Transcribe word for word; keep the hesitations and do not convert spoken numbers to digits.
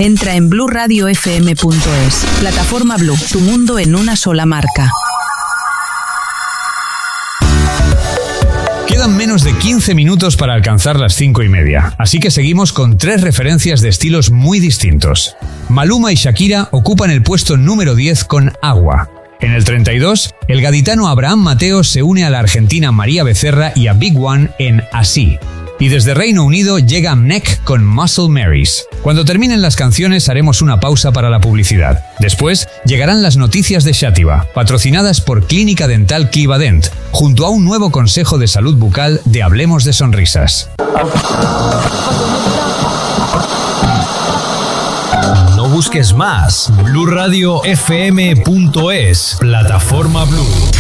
Entra en blue radio f m punto es. Plataforma Blue, tu mundo en una sola marca. Quedan menos de quince minutos para alcanzar las cinco y media, así que seguimos con tres referencias de estilos muy distintos. Maluma y Shakira ocupan el puesto número diez con Agua. En el treinta y dos, el gaditano Abraham Mateo se une a la argentina María Becerra y a Big One en Así. Y desde Reino Unido llega Mnek con Muscle Marys. Cuando terminen las canciones haremos una pausa para la publicidad. Después llegarán las noticias de Xàtiva, patrocinadas por Clínica Dental Clivadent, junto a un nuevo consejo de salud bucal de Hablemos de Sonrisas. No busques más. blue radio f m punto es. Plataforma Blue.